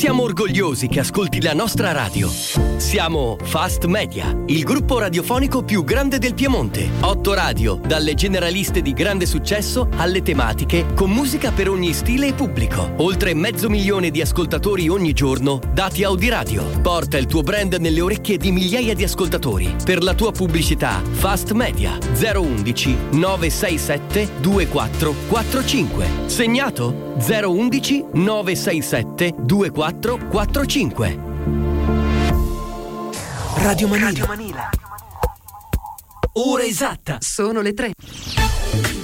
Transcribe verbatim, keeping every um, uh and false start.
Siamo orgogliosi che ascolti la nostra radio. Siamo Fast Media, il gruppo radiofonico più grande del Piemonte. Otto radio, dalle generaliste di grande successo alle tematiche, con musica per ogni stile e pubblico. Oltre mezzo milione di ascoltatori ogni giorno, dati Audiradio. Porta il tuo brand nelle orecchie di migliaia di ascoltatori. Per la tua pubblicità, Fast Media zero undici nove sei sette due quattro quattro cinque. Segnato? zero undici nove sei sette due quattro quattro cinque. Radio Manila. Radio Manila. Ora esatta. Sono le tre.